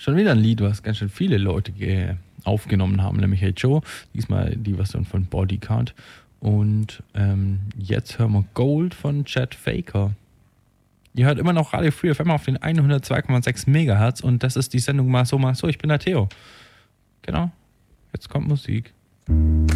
Schon wieder ein Lied, was ganz schön viele Leute aufgenommen haben, nämlich Hey Joe. Diesmal die Version von Bodyguard. Und jetzt hören wir Gold von Chad Faker. Ihr hört immer noch Radio Free FM auf den 102,6 Megahertz und das ist die Sendung Mal so, mal so. Ich bin der Theo. Genau. Jetzt kommt Musik.